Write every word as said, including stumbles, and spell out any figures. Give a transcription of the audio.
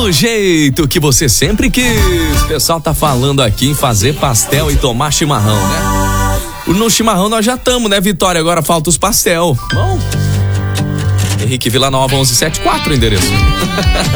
do jeito que você sempre quis. O pessoal tá falando aqui em fazer pastel e tomar chimarrão, né? No chimarrão nós já estamos, né, Vitória? Agora falta os pastel. Bom, Henrique Villanova, onze setenta e quatro, o endereço.